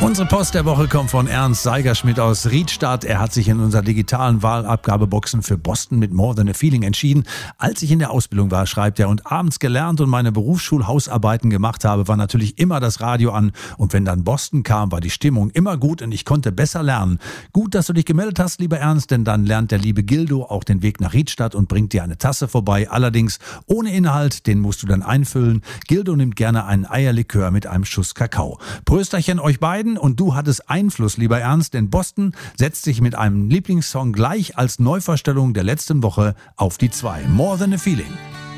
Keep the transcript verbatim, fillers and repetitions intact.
Unsere Post der Woche kommt von Ernst Seigerschmidt aus Riedstadt. Er hat sich in unserer digitalen Wahlabgabeboxen für Boston mit More Than a Feeling entschieden. Als ich in der Ausbildung war, schreibt er, und abends gelernt und meine Berufsschulhausarbeiten gemacht habe, war natürlich immer das Radio an. Und wenn dann Boston kam, war die Stimmung immer gut und ich konnte besser lernen. Gut, dass du dich gemeldet hast, lieber Ernst, denn dann lernt der liebe Gildo auch den Weg nach Riedstadt und bringt dir eine Tasse vorbei. Allerdings ohne Inhalt, den musst du dann einfüllen. Gildo nimmt gerne einen Eierlikör mit einem Schuss Kakao. Prösterchen euch beiden. Und du hattest Einfluss, lieber Ernst, denn Boston setzt sich mit einem Lieblingssong gleich als Neuvorstellung der letzten Woche auf die zwei. More Than a Feeling.